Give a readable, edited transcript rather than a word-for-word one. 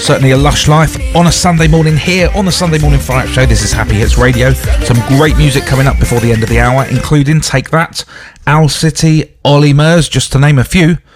Certainly a lush life on a Sunday morning here on the Sunday Morning Fire Show. This is Happy Hits Radio. Some great music coming up before the end of the hour, including Take That, Owl City, Ollie Murs, just to name a few.